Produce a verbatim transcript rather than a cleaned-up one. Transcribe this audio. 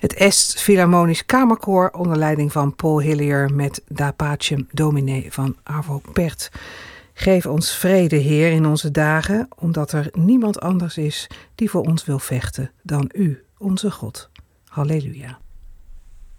Het Est Philharmonisch Kamerkoor onder leiding van Paul Hillier met Da Pacem Domine van Arvo Pärt. Geef ons vrede, Heer, in onze dagen, omdat er niemand anders is die voor ons wil vechten dan U, onze God. Halleluja.